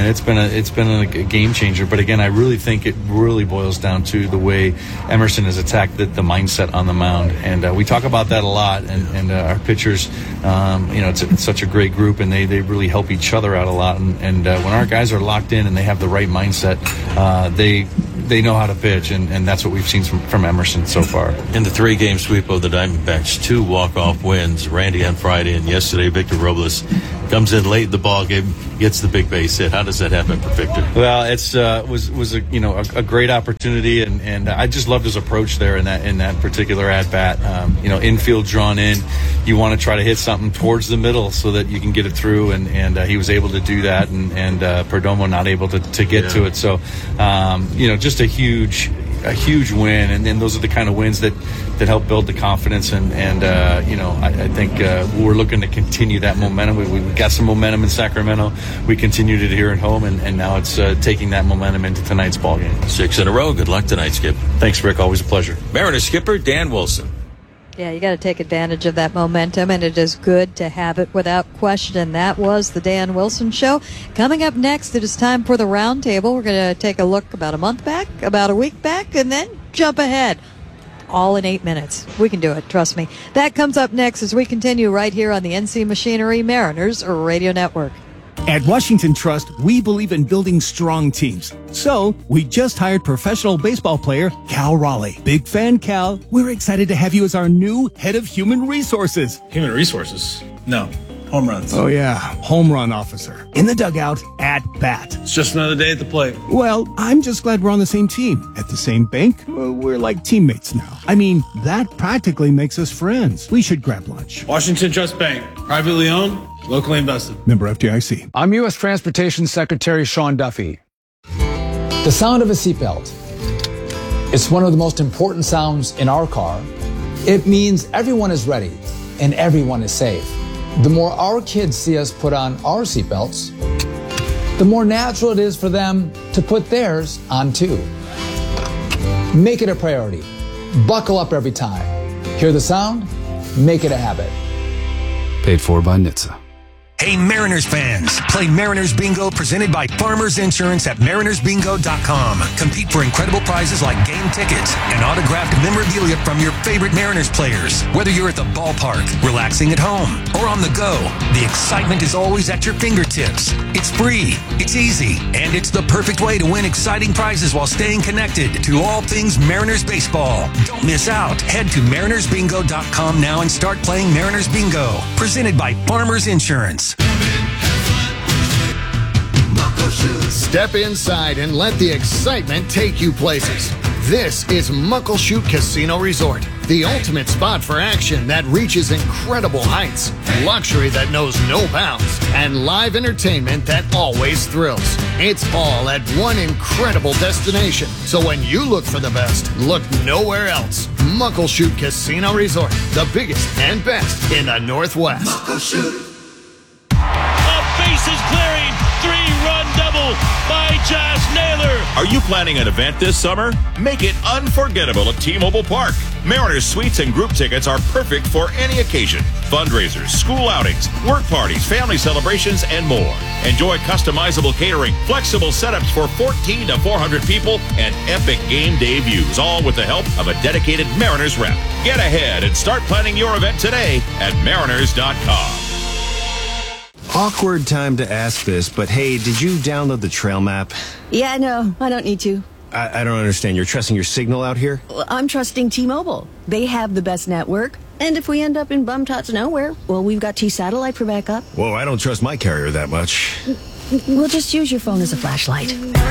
and it's been a it's been a, a game changer. But again, I really think it really boils down to the way Emerson has attacked the, the mindset on the mound, and uh, we talk about that a lot. And, and uh, our pitchers, um, you know, it's, it's such a great group, and they, they really help each other out a lot. And, and uh, when our guys are locked in and they have the right mindset, uh, they they know how to pitch, and, and that's what we've seen from, from Emerson so far. In the three-game sweep of the Diamondbacks, two walk-off wins, Randy on Friday, and yesterday Victor Robles comes in late in the ball game, gets the big base hit. How does that happen for Victor? Well, it's uh, was was a you know a, a great opportunity, and, and I just loved his approach there in that in that particular at bat. Um, you know, infield drawn in, you want to try to hit something towards the middle so that you can get it through, and and uh, he was able to do that, and and uh, Perdomo not able to, to get yeah. to it. So, um, you know, just a huge. a huge win, and then those are the kind of wins that, that help build the confidence, and, and uh, you know, I, I think uh, we're looking to continue that momentum. We, we got some momentum in Sacramento. We continued it here at home, and, and now it's uh, taking that momentum into tonight's ball game. Six in a row. Good luck tonight, Skip. Thanks, Rick. Always a pleasure. Mariners skipper Dan Wilson. Yeah, you got to take advantage of that momentum, and it is good to have it without question. That was the Dan Wilson Show. Coming up next, it is time for the Roundtable. We're going to take a look about a month back, about a week back, and then jump ahead. All in eight minutes. We can do it, trust me. That comes up next as we continue right here on the N C Machinery Mariners Radio Network. At Washington Trust, we believe in building strong teams. So, we just hired professional baseball player Cal Raleigh. Big fan, Cal. We're excited to have you as our new head of human resources. Human resources? No. Home runs. Oh, yeah. Home run officer. In the dugout, at bat. It's just another day at the plate. Well, I'm just glad we're on the same team. At the same bank, we're like teammates now. I mean, that practically makes us friends. We should grab lunch. Washington Trust Bank. Privately owned, locally invested. Member F D I C. I'm U S Transportation Secretary Sean Duffy. The sound of a seatbelt. It's one of the most important sounds in our car. It means everyone is ready and everyone is safe. The more our kids see us put on our seatbelts, the more natural it is for them to put theirs on too. Make it a priority. Buckle up every time. Hear the sound? Make it a habit. Paid for by N H T S A. Hey Mariners fans, play Mariners Bingo presented by Farmers Insurance at mariners bingo dot com. Compete for incredible prizes like game tickets and autographed memorabilia from your favorite Mariners players. Whether you're at the ballpark, relaxing at home, or on the go, the excitement is always at your fingertips. It's free, it's easy, and it's the perfect way to win exciting prizes while staying connected to all things Mariners baseball. Don't miss out. Head to mariners bingo dot com now and start playing Mariners Bingo, presented by Farmers Insurance. Step inside and let the excitement take you places. This is Muckleshoot Casino Resort, the ultimate spot for action that reaches incredible heights, luxury that knows no bounds, and live entertainment that always thrills. It's all at one incredible destination. So when you look for the best, look nowhere else. Muckleshoot Casino Resort, the biggest and best in the Northwest. Muckleshoot. Bases clearing, three-run double by Josh Naylor. Are you planning an event this summer? Make it unforgettable at T-Mobile Park. Mariners suites and group tickets are perfect for any occasion. Fundraisers, school outings, work parties, family celebrations, and more. Enjoy customizable catering, flexible setups for fourteen to four hundred people, and epic game day views, all with the help of a dedicated Mariners rep. Get ahead and start planning your event today at mariners dot com. Awkward time to ask this, but hey, did you download the trail map? Yeah, no, I don't need to. I, I don't understand. You're trusting your signal out here? Well, I'm trusting T-Mobile. They have the best network. And if we end up in bum-tots nowhere, well, we've got T-Satellite for backup. Whoa, I don't trust my carrier that much. We'll just use your phone as a flashlight.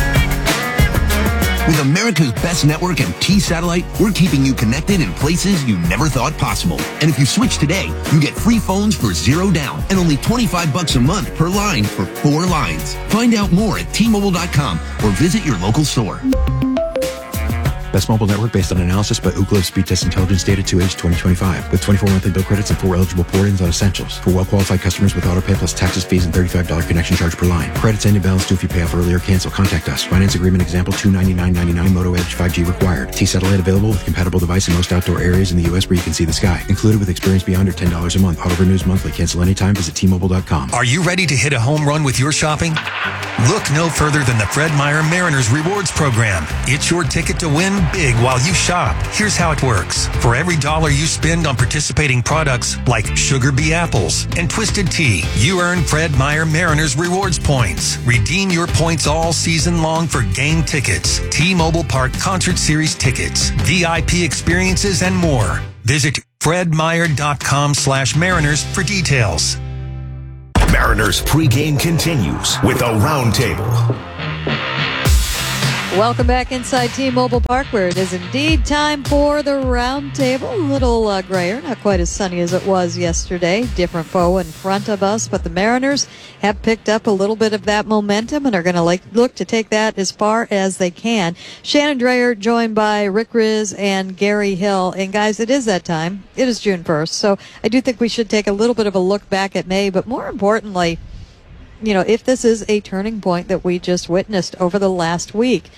With America's best network and T-Satellite, we're keeping you connected in places you never thought possible. And if you switch today, you get free phones for zero down and only twenty-five bucks a month per line for four lines. Find out more at T Mobile dot com or visit your local store. Best mobile network based on analysis by Ookla Speed Test Intelligence data to age twenty twenty-five. With twenty-four monthly bill credits and four eligible port-ins on essentials. For well-qualified customers with auto pay plus taxes, fees, and thirty-five dollars connection charge per line. Credits end in balance due if you pay off early or cancel. Contact us. Finance agreement example two ninety-nine ninety-nine. Moto Edge five G required. T-Satellite available with compatible device in most outdoor areas in the U S where you can see the sky. Included with experience beyond or ten dollars a month. Auto renews monthly. Cancel anytime. Visit T Mobile dot com. Are you ready to hit a home run with your shopping? Look no further than the Fred Meyer Mariners Rewards Program. It's your ticket to win big while you shop. Here's how it works. For every dollar you spend on participating products like Sugar Bee Apples and Twisted Tea, you earn Fred Meyer Mariners Rewards points. Redeem your points all season long for game tickets, T-Mobile Park Concert Series tickets, V I P experiences, and more. Visit fredmeyer.com slash mariners for details. Mariners pregame continues with a roundtable. Welcome back inside T-Mobile Park, where it is indeed time for the roundtable. A little uh, grayer, not quite as sunny as it was yesterday. Different foe in front of us, but the Mariners have picked up a little bit of that momentum and are going to like, look to take that as far as they can. Shannon Drayer joined by Rick Riz and Gary Hill. And guys, it is that time. It is June first, so I do think we should take a little bit of a look back at May, but more importantly, you know, if this is a turning point that we just witnessed over the last week,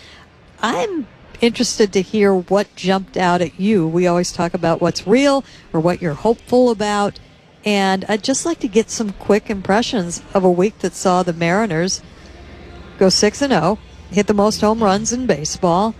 I'm interested to hear what jumped out at you. We always talk about what's real or what you're hopeful about, and I'd just like to get some quick impressions of a week that saw the Mariners go six and oh, hit the most home runs in baseball,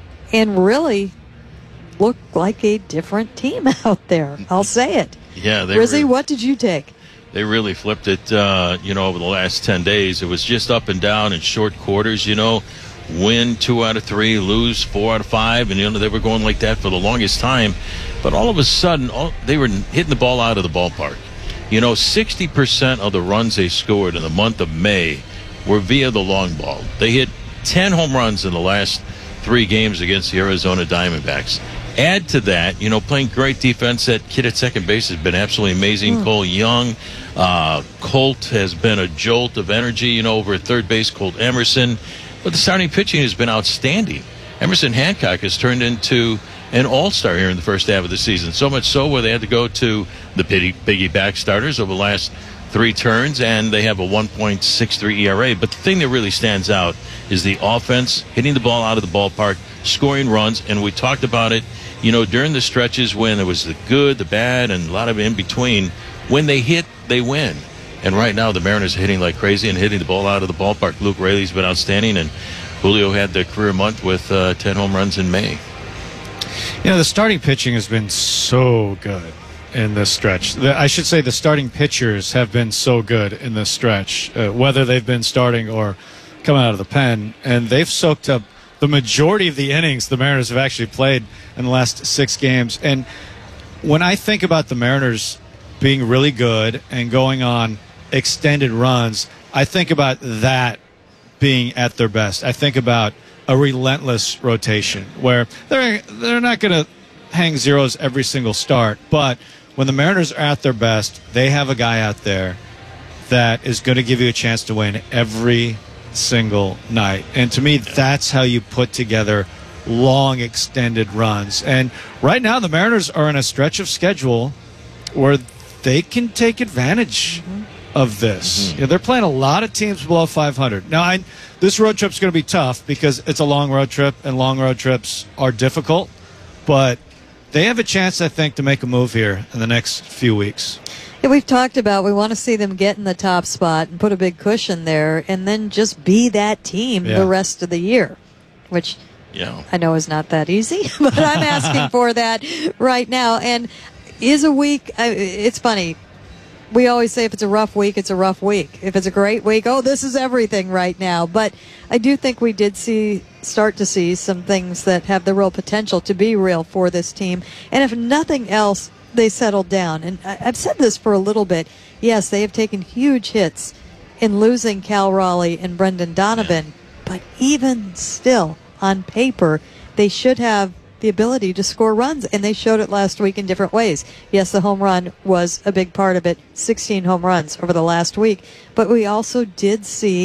and really look like a different team out there. I'll say it. Yeah, they Rizzy, were- what did you take? They really flipped it, uh, you know, over the last ten days. It was just up and down in short quarters, you know, win two out of three, lose four out of five, and, you know, they were going like that for the longest time. But all of a sudden, all, they were hitting the ball out of the ballpark. You know, sixty percent of the runs they scored in the month of May were via the long ball. They hit ten home runs in the last three games against the Arizona Diamondbacks. Add to that, you know, playing great defense. That kid at second base has been absolutely amazing. Mm. Cole Young. Uh, Colt has been a jolt of energy, you know, over at third base, Colt Emerson. But the starting pitching has been outstanding. Emerson Hancock has turned into an all-star here in the first half of the season. So much so where they had to go to the piggyback starters over the last three turns, and they have a one point six three E R A. But the thing that really stands out is the offense, hitting the ball out of the ballpark, scoring runs, and we talked about it, you know, during the stretches when there was the good, the bad, and a lot of in between. When they hit, they win. And right now, the Mariners are hitting like crazy and hitting the ball out of the ballpark. Luke Raley's been outstanding, and Julio had the career month with uh, ten home runs in May. You know, the starting pitching has been so good in this stretch. The, I should say the starting pitchers have been so good in this stretch, uh, whether they've been starting or coming out of the pen, and they've soaked up the majority of the innings the Mariners have actually played in the last six games. And when I think about the Mariners being really good and going on extended runs, I think about that being at their best. I think about a relentless rotation where they're they're not going to hang zeros every single start, but when the Mariners are at their best, they have a guy out there that is going to give you a chance to win every single night. And to me, that's how you put together long extended runs. And right now the Mariners are in a stretch of schedule where they can take advantage mm-hmm. of this. Mm-hmm. You know, they're playing a lot of teams below five hundred. Now, I, this road trip's going to be tough because it's a long road trip, and long road trips are difficult. But they have a chance, I think, to make a move here in the next few weeks. Yeah, we've talked about we want to see them get in the top spot and put a big cushion there and then just be that team yeah. the rest of the year, which yeah. I know is not that easy, but I'm asking for that right now. And is a week, it's funny, we always say if it's a rough week, it's a rough week. If it's a great week, oh, this is everything right now. But I do think we did see, start to see some things that have the real potential to be real for this team. And if nothing else, they settled down. And I've said this for a little bit. Yes, they have taken huge hits in losing Cal Raleigh and Brendan Donovan. Yeah. But even still, on paper, they should have the ability to score runs, and they showed it last week in different ways. Yes, the home run was a big part of it, sixteen home runs over the last week, but we also did see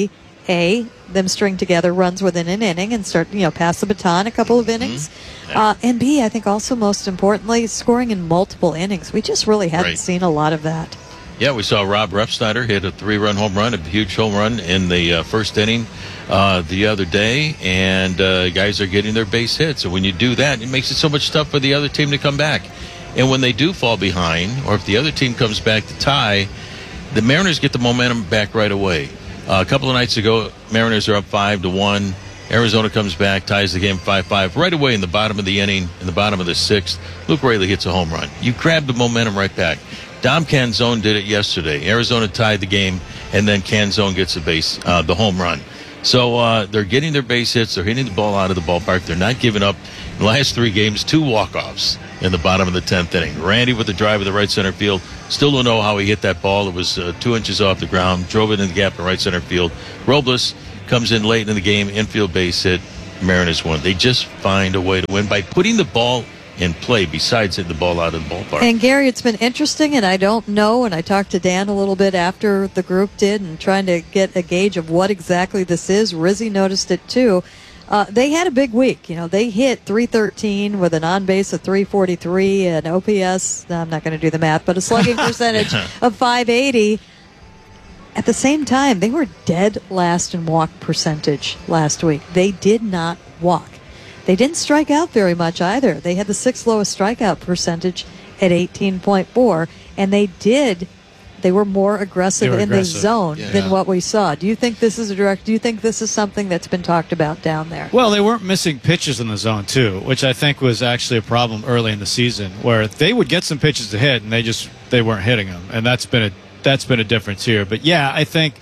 A, them string together runs within an inning and start, you know, pass the baton a couple of innings. Mm-hmm. Yeah. Uh, and B, I think also most importantly, scoring in multiple innings. We just really hadn't right. seen a lot of that. Yeah, we saw Rob Refsnyder hit a three-run home run, a huge home run in the uh, first inning uh, the other day, and uh, guys are getting their base hits. And when you do that, it makes it so much tougher for the other team to come back. And when they do fall behind, or if the other team comes back to tie, the Mariners get the momentum back right away. Uh, a couple of nights ago, Mariners are up five to one. Arizona comes back, ties the game five five. Right away in the bottom of the inning, in the bottom of the sixth, Luke Raley hits a home run. You grab the momentum right back. Dom Canzone did it yesterday. Arizona tied the game, and then Canzone gets the base, uh, the home run. So uh, they're getting their base hits. They're hitting the ball out of the ballpark. They're not giving up. In the last three games, two walk-offs in the bottom of the tenth inning. Randy with the drive of the right center field. Still don't know how he hit that ball. It was uh, two inches off the ground. Drove it in the gap in right center field. Robles comes in late in the game. Infield base hit. Mariners won. They just find a way to win by putting the ball in play besides hitting the ball out of the ballpark. And Gary, it's been interesting, and I don't know, and I talked to Dan a little bit after the group did and trying to get a gauge of what exactly this is. Rizzy noticed it too. Uh, they had a big week. You know, they hit three thirteen with an on-base of three forty-three and O P S, I'm not going to do the math, but a slugging percentage of five eighty. At the same time, they were dead last in walk percentage last week. They did not walk. They didn't strike out very much either. They had the sixth lowest strikeout percentage at eighteen point four, and they did. They were more aggressive were in aggressive. the zone yeah. than what we saw. Do you think this is a direct? Do you think this is something that's been talked about down there? Well, they weren't missing pitches in the zone too, which I think was actually a problem early in the season, where they would get some pitches to hit and they just they weren't hitting them, and that's been a that's been a difference here. But yeah, I think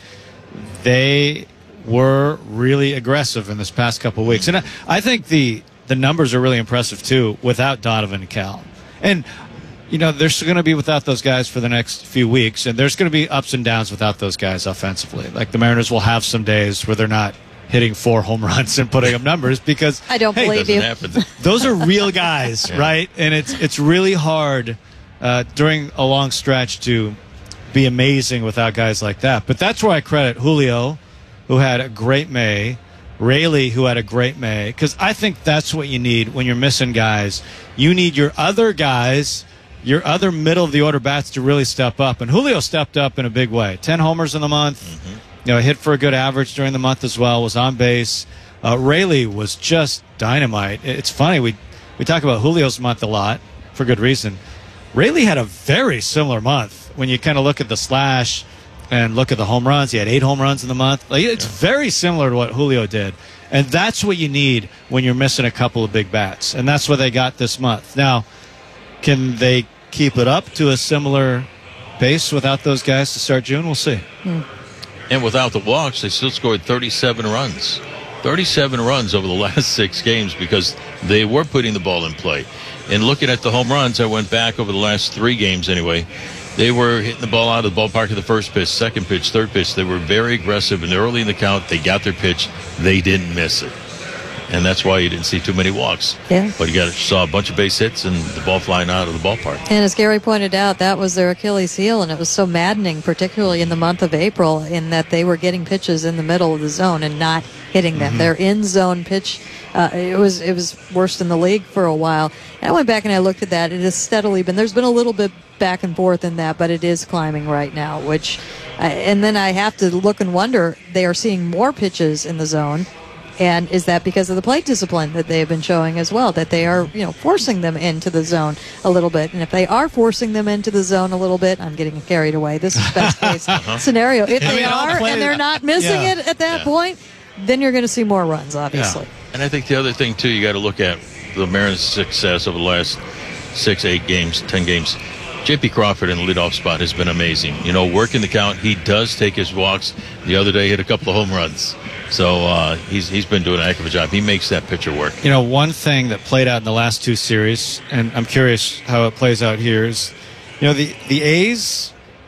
they were really aggressive in this past couple of weeks, and I, I think the the numbers are really impressive too without Donovan and Cal. And you know, they're going to be without those guys for the next few weeks, and there's going to be ups and downs without those guys offensively. Like the Mariners will have some days where they're not hitting four home runs and putting up numbers because I don't hey, believe you. Those are real guys, yeah. right? And it's it's really hard uh, during a long stretch to be amazing without guys like that. But that's where I credit Julio, who had a great May, Raley, who had a great May, because I think that's what you need when you're missing guys. You need your other guys, your other middle-of-the-order bats to really step up. And Julio stepped up in a big way. Ten homers in the month. Mm-hmm. You know, hit for a good average during the month as well, was on base. Uh, Raley was just dynamite. It's funny, we we talk about Julio's month a lot, for good reason. Raley had a very similar month when you kind of look at the slash and look at the home runs. He had eight home runs in the month. Like, it's yeah. very similar to what Julio did. And that's what you need when you're missing a couple of big bats. And that's what they got this month. Now, can they keep it up to a similar pace without those guys to start June? We'll see. Hmm. And without the walks, they still scored thirty-seven runs. thirty-seven runs over the last six games because they were putting the ball in play. And looking at the home runs, I went back over the last three games anyway. They were hitting the ball out of the ballpark at the first pitch, second pitch, third pitch. They were very aggressive, and early in the count, they got their pitch. They didn't miss it. And that's why you didn't see too many walks. Yeah. But you got saw a bunch of base hits and the ball flying out of the ballpark. And as Gary pointed out, that was their Achilles heel, and it was so maddening, particularly in the month of April, in that they were getting pitches in the middle of the zone and not hitting them. Mm-hmm. Their in-zone pitch, uh, it was it was worst in the league for a while. And I went back and I looked at that. It has steadily been, there's been a little bit back and forth in that, but it is climbing right now, which, uh, and then I have to look and wonder, they are seeing more pitches in the zone. And is that because of the plate discipline that they have been showing as well, that they are, you know, forcing them into the zone a little bit? And if they are forcing them into the zone a little bit, I'm getting carried away. This is best case uh-huh. scenario. If they I mean, are and they're not missing yeah. it at that yeah. point, then you're going to see more runs, obviously. Yeah. And I think the other thing, too, you got to look at the Mariners' success over the last six, eight games, ten games. J P Crawford in the leadoff spot has been amazing. You know, working the count, he does take his walks. The other day, hit a couple of home runs. So uh, he's he's been doing a heck of a job. He makes that pitcher work. You know, one thing that played out in the last two series, and I'm curious how it plays out here, is, you know, the, the A's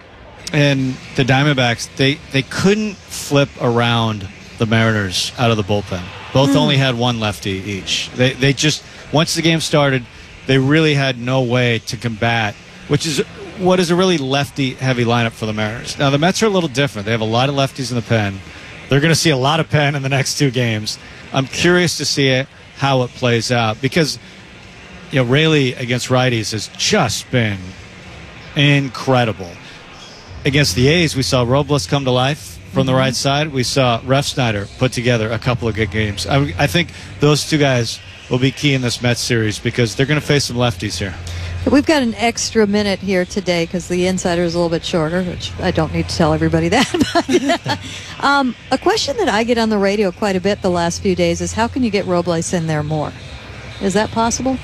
and the Diamondbacks, they, they couldn't flip around the Mariners out of the bullpen. Both mm. only had one lefty each. They They just, once the game started, they really had no way to combat, which is what is a really lefty-heavy lineup for the Mariners. Now, the Mets are a little different. They have a lot of lefties in the pen, They're going to see a lot of Penn in the next two games. I'm curious to see it, how it plays out because, you know, Raley against righties has just been incredible. Against the A's, we saw Robles come to life from mm-hmm. the right side. We saw Refsnyder put together a couple of good games. I, I think those two guys will be key in this Mets series because they're going to face some lefties here. We've got an extra minute here today because the insider is a little bit shorter, which I don't need to tell everybody that. But, um, a question that I get on the radio quite a bit the last few days is how can you get Robles in there more? Is that possible?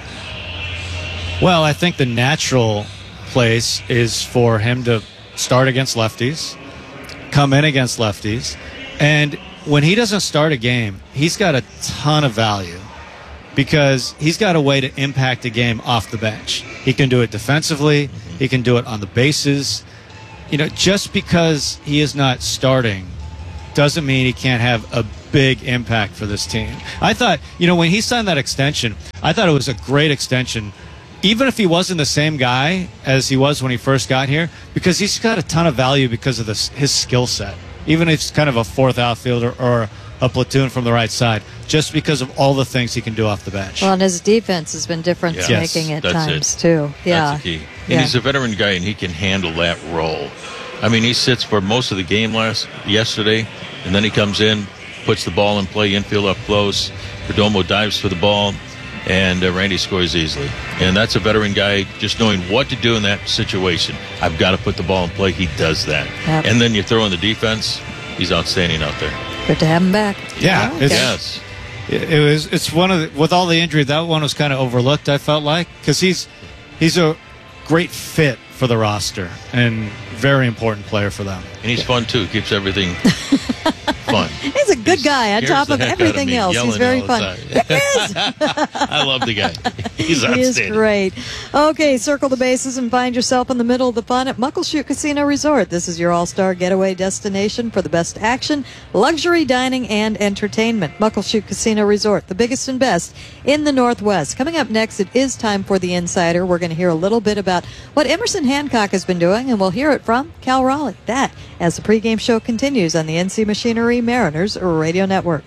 Well, I think the natural place is for him to start against lefties, come in against lefties, and when he doesn't start a game, he's got a ton of value. Because he's got a way to impact a game off the bench. He can do it defensively. He can do it on the bases. You know, just because he is not starting doesn't mean he can't have a big impact for this team. I thought, you know, when he signed that extension, I thought it was a great extension, even if he wasn't the same guy as he was when he first got here, because he's got a ton of value because of this, his skill set. Even if he's kind of a fourth outfielder or a platoon from the right side, just because of all the things he can do off the bench. Well, and his defense has been difference Yeah. making Yes, at that's times, it. too. Yeah. That's the key. And Yeah. he's a veteran guy, and he can handle that role. I mean, he sits for most of the game last yesterday, and then he comes in, puts the ball in play, infield up close. Perdomo dives for the ball, and uh, Randy scores easily. And that's a veteran guy, just knowing what to do in that situation. I've got to put the ball in play. He does that. Yep. And then you throw in the defense, he's outstanding out there. Good to have him back. Yeah, okay. it's, Yes. it, it was. It's one of the, with all the injury, that one was kind of overlooked. I felt like because he's he's a great fit for the roster and very important player for them. And he's fun, too. Keeps everything fun. He's a good guy on Scares top the of heck out everything me, else. He's yelling very all fun. the time. I love the guy. He's He outstanding. is great. Okay, circle the bases and find yourself in the middle of the fun at Muckleshoot Casino Resort. This is your all-star getaway destination for the best action, luxury dining, and entertainment. Muckleshoot Casino Resort, the biggest and best in the Northwest. Coming up next, it is time for the Insider. We're going to hear a little bit about what Emerson Hancock has been doing, and we'll hear it from Cal Raleigh. That as the pregame show continues on the N C Machinery Mariners Radio Network.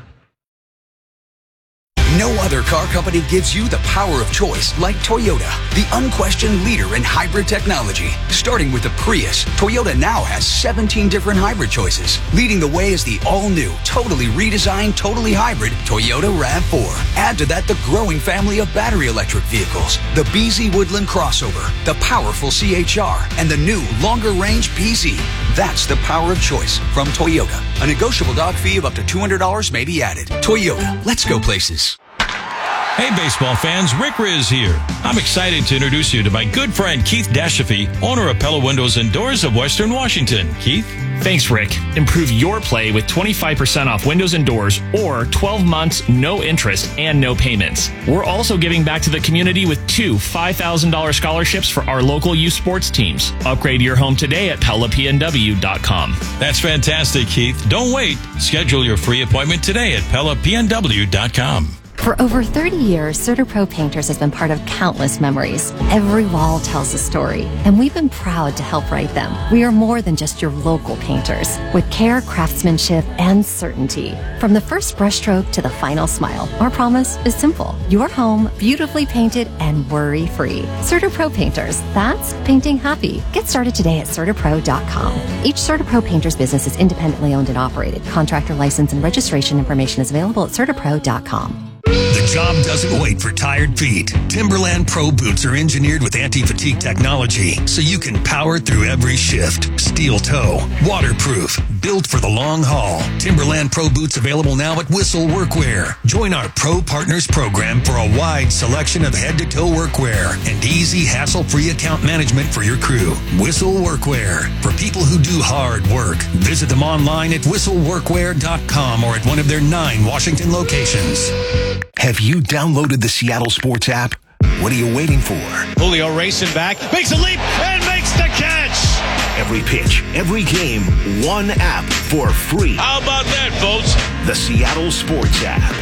No other car company gives you the power of choice like Toyota, the unquestioned leader in hybrid technology. Starting with the Prius, Toyota now has seventeen different hybrid choices. Leading the way is the all-new, totally redesigned, totally hybrid Toyota RAV four. Add to that the growing family of battery electric vehicles, the B Z Woodland crossover, the powerful C H R, and the new longer-range P Z. That's the power of choice from Toyota. A negotiable doc fee of up to two hundred dollars may be added. Toyota, let's go places. Hey, baseball fans, Rick Riz here. I'm excited to introduce you to my good friend Keith Dashafee, owner of Pella Windows and Doors of Western Washington. Keith? Thanks, Rick. Improve your play with twenty-five percent off windows and doors or twelve months, no interest, and no payments. We're also giving back to the community with two five thousand dollars scholarships for our local youth sports teams. Upgrade your home today at Pella P N W dot com. That's fantastic, Keith. Don't wait. Schedule your free appointment today at Pella P N W dot com. For over thirty years, CertaPro Painters has been part of countless memories. Every wall tells a story, and we've been proud to help write them. We are more than just your local painters, with care, craftsmanship, and certainty. From the first brushstroke to the final smile, our promise is simple. Your home, beautifully painted and worry-free. CertaPro Painters, that's painting happy. Get started today at CertaPro dot com. Each CertaPro Painters business is independently owned and operated. Contractor license and registration information is available at CertaPro dot com. The job doesn't wait for tired feet. Timberland Pro boots are engineered with anti-fatigue technology, so you can power through every shift. Steel toe, waterproof, built for the long haul. Timberland Pro boots available now at Whistle Workwear. Join our Pro Partners program for a wide selection of head-to-toe workwear and easy, hassle-free account management for your crew. Whistle Workwear, for people who do hard work. Visit them online at whistle workwear dot com or at one of their nine Washington locations. Have you downloaded the Seattle Sports app? What are you waiting for? Julio racing back, makes a leap, and makes the catch. Every pitch, every game, one app for free. How about that, folks? The Seattle Sports app.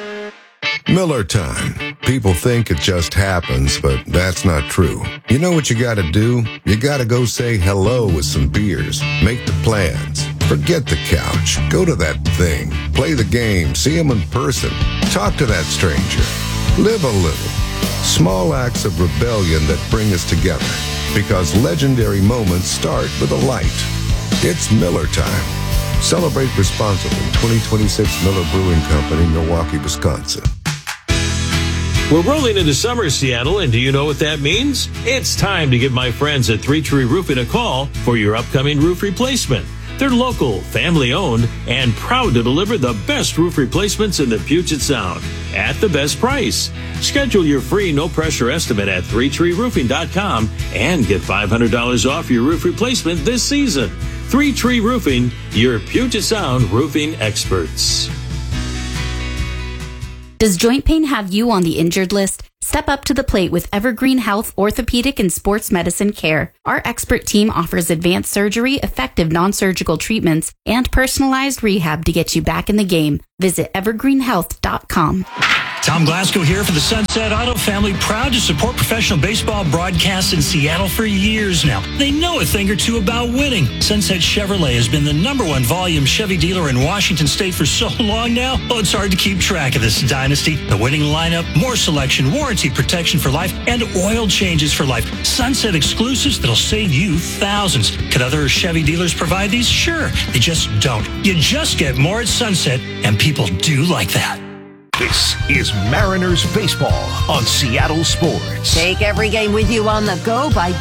Miller time. People think it just happens, but that's not true. You know what you gotta do? You gotta go say hello with some beers. Make the plans. Forget the couch. Go to that thing. Play the game. See him in person. Talk to that stranger. Live a little. Small acts of rebellion that bring us together. Because legendary moments start with a light. It's Miller time. Celebrate responsibly. twenty twenty-six Miller Brewing Company, Milwaukee, Wisconsin. We're rolling into summer, Seattle, and do you know what that means? It's time to give my friends at Three Tree Roofing a call for your upcoming roof replacement. They're local, family-owned, and proud to deliver the best roof replacements in the Puget Sound at the best price. Schedule your free no-pressure estimate at three tree roofing dot com and get five hundred dollars off your roof replacement this season. Three Tree Roofing, your Puget Sound roofing experts. Does joint pain have you on the injured list? Step up to the plate with Evergreen Health Orthopedic and Sports Medicine Care. Our expert team offers advanced surgery, effective non-surgical treatments, and personalized rehab to get you back in the game. Visit evergreen health dot com. Tom Glasgow here for the Sunset Auto family, proud to support professional baseball broadcasts in Seattle for years now. They know a thing or two about winning. Sunset Chevrolet has been the number one volume Chevy dealer in Washington State for so long now, oh, it's hard to keep track of this dynasty. The winning lineup, more selection, warranty protection for life, and oil changes for life. Sunset exclusives that'll save you thousands. Could other Chevy dealers provide these? Sure, they just don't. You just get more at Sunset, and people do like that. This is Mariners baseball on Seattle Sports. Take every game with you on the go by